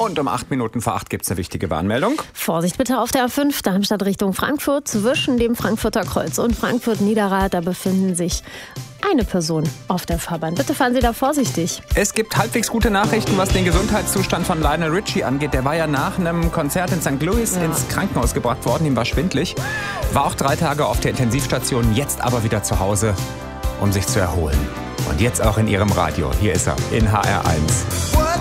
Und um 8:08 gibt es eine wichtige Warnmeldung. Vorsicht bitte auf der A5, Darmstadt Richtung Frankfurt. Zwischen dem Frankfurter Kreuz und Frankfurt-Niederrad, da befinden sich eine Person auf der Fahrbahn. Bitte fahren Sie da vorsichtig. Es gibt halbwegs gute Nachrichten, was den Gesundheitszustand von Lionel Richie angeht. Der war ja nach einem Konzert in St. Louis ins Krankenhaus gebracht worden. Ihm war schwindelig. War auch 3 Tage auf der Intensivstation, jetzt aber wieder zu Hause, um sich zu erholen. Und jetzt auch in Ihrem Radio. Hier ist er in HR1.